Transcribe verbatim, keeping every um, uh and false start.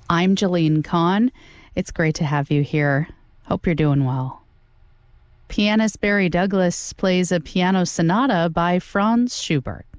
I'm Jolene Kahn. It's great to have you here. Hope you're doing well. Pianist Barry Douglas plays a piano sonata by Franz Schubert.